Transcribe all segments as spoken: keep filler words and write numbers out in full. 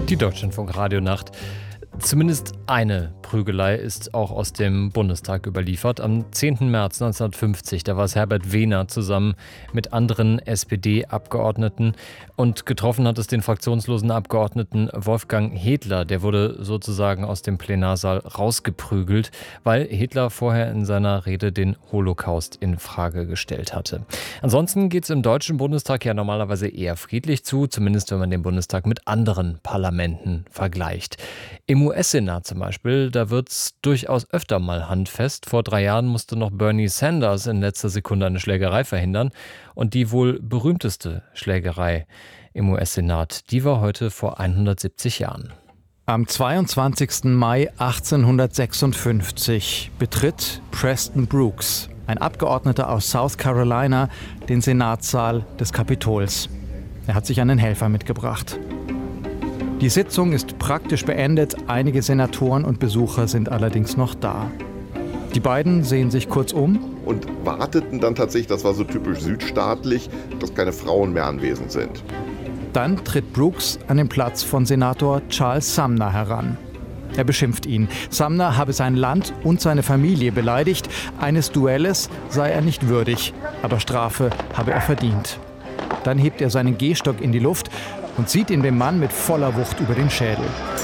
Die Deutschlandfunk-Radionacht. Zumindest eine Prügelei ist auch aus dem Bundestag überliefert. Am zehnten März neunzehnhundertfünfzig, da war es Herbert Wehner zusammen mit anderen S P D-Abgeordneten. Und getroffen hat es den fraktionslosen Abgeordneten Wolfgang Hedler. Der wurde sozusagen aus dem Plenarsaal rausgeprügelt, weil Hedler vorher in seiner Rede den Holocaust in Frage gestellt hatte. Ansonsten geht es im Deutschen Bundestag ja normalerweise eher friedlich zu, zumindest wenn man den Bundestag mit anderen Parlamenten vergleicht. Im U S-Senat zum Beispiel, da wird es durchaus öfter mal handfest. Vor drei Jahren musste noch Bernie Sanders in letzter Sekunde eine Schlägerei verhindern. Und die wohl berühmteste Schlägerei im U S-Senat, die war heute vor hundertsiebzig Jahren. Am zweiundzwanzigsten Mai achtzehnhundertsechsundfünfzig betritt Preston Brooks, ein Abgeordneter aus South Carolina, den Senatssaal des Kapitols. Er hat sich einen Helfer mitgebracht. Die Sitzung ist praktisch beendet, einige Senatoren und Besucher sind allerdings noch da. Die beiden sehen sich kurz um. Und warteten dann tatsächlich, das war so typisch südstaatlich, dass keine Frauen mehr anwesend sind. Dann tritt Brooks an den Platz von Senator Charles Sumner heran. Er beschimpft ihn. Sumner habe sein Land und seine Familie beleidigt. Eines Duelles sei er nicht würdig, aber Strafe habe er verdient. Dann hebt er seinen Gehstock in die Luft und zieht ihn dem Mann mit voller Wucht über den Schädel.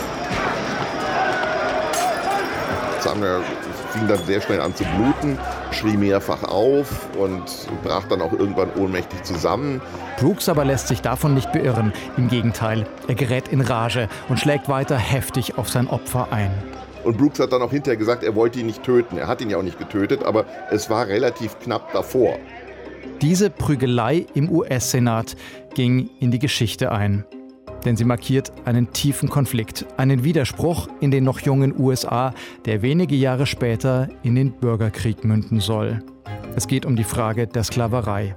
Sumner fing dann sehr schnell an zu bluten, schrie mehrfach auf und brach dann auch irgendwann ohnmächtig zusammen. Brooks aber lässt sich davon nicht beirren. Im Gegenteil, er gerät in Rage und schlägt weiter heftig auf sein Opfer ein. Und Brooks hat dann auch hinterher gesagt, er wollte ihn nicht töten. Er hat ihn ja auch nicht getötet, aber es war relativ knapp davor. Diese Prügelei im U S-Senat ging in die Geschichte ein. Denn sie markiert einen tiefen Konflikt, einen Widerspruch in den noch jungen U S A, der wenige Jahre später in den Bürgerkrieg münden soll. Es geht um die Frage der Sklaverei.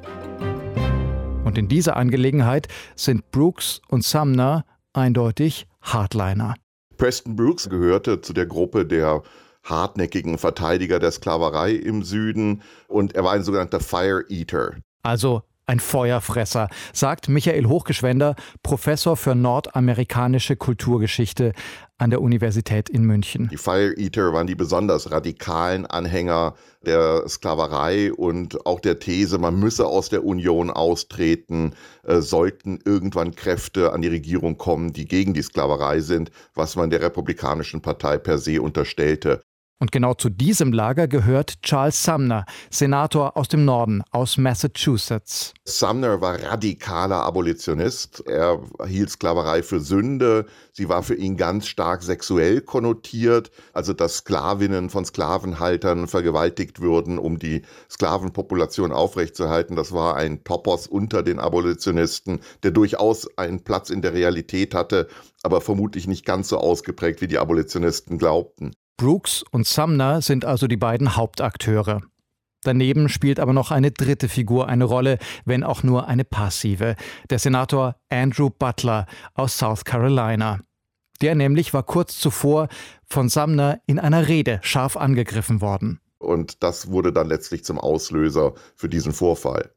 Und in dieser Angelegenheit sind Brooks und Sumner eindeutig Hardliner. Preston Brooks gehörte zu der Gruppe der hartnäckigen Verteidiger der Sklaverei im Süden und er war ein sogenannter Fire Eater. Also ein Feuerfresser, sagt Michael Hochgeschwender, Professor für nordamerikanische Kulturgeschichte an der Universität in München. Die Fire Eater waren die besonders radikalen Anhänger der Sklaverei und auch der These, man müsse aus der Union austreten, äh, sollten irgendwann Kräfte an die Regierung kommen, die gegen die Sklaverei sind, was man der Republikanischen Partei per se unterstellte. Und genau zu diesem Lager gehört Charles Sumner, Senator aus dem Norden, aus Massachusetts. Sumner war radikaler Abolitionist. Er hielt Sklaverei für Sünde. Sie war für ihn ganz stark sexuell konnotiert. Also, dass Sklavinnen von Sklavenhaltern vergewaltigt würden, um die Sklavenpopulation aufrechtzuerhalten. Das war ein Topos unter den Abolitionisten, der durchaus einen Platz in der Realität hatte, aber vermutlich nicht ganz so ausgeprägt, wie die Abolitionisten glaubten. Brooks und Sumner sind also die beiden Hauptakteure. Daneben spielt aber noch eine dritte Figur eine Rolle, wenn auch nur eine passive. Der Senator Andrew Butler aus South Carolina. Der nämlich war kurz zuvor von Sumner in einer Rede scharf angegriffen worden. Und das wurde dann letztlich zum Auslöser für diesen Vorfall.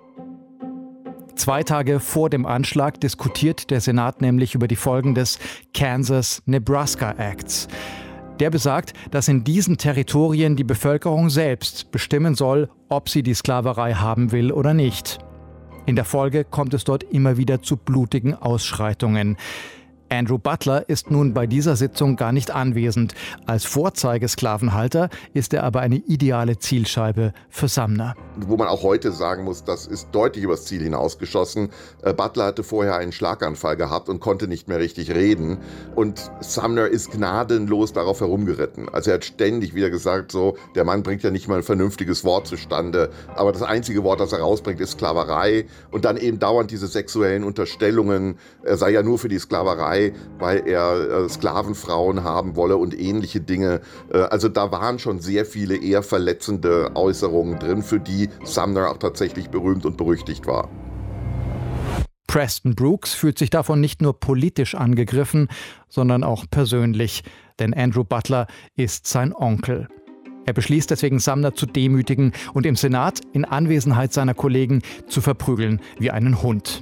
Zwei Tage vor dem Anschlag diskutiert der Senat nämlich über die Folgen des Kansas-Nebraska Acts. Der besagt, dass in diesen Territorien die Bevölkerung selbst bestimmen soll, ob sie die Sklaverei haben will oder nicht. In der Folge kommt es dort immer wieder zu blutigen Ausschreitungen. Andrew Butler ist nun bei dieser Sitzung gar nicht anwesend. Als Vorzeigesklavenhalter ist er aber eine ideale Zielscheibe für Sumner. Wo man auch heute sagen muss, das ist deutlich übers Ziel hinausgeschossen. Butler hatte vorher einen Schlaganfall gehabt und konnte nicht mehr richtig reden. Und Sumner ist gnadenlos darauf herumgeritten. Also er hat ständig wieder gesagt, so, der Mann bringt ja nicht mal ein vernünftiges Wort zustande. Aber das einzige Wort, das er rausbringt, ist Sklaverei. Und dann eben dauernd diese sexuellen Unterstellungen. Er sei ja nur für die Sklaverei, weil er äh, Sklavenfrauen haben wolle und ähnliche Dinge. Äh, also da waren schon sehr viele eher verletzende Äußerungen drin, für die Sumner auch tatsächlich berühmt und berüchtigt war. Preston Brooks fühlt sich davon nicht nur politisch angegriffen, sondern auch persönlich. Denn Andrew Butler ist sein Onkel. Er beschließt deswegen, Sumner zu demütigen und im Senat in Anwesenheit seiner Kollegen zu verprügeln wie einen Hund.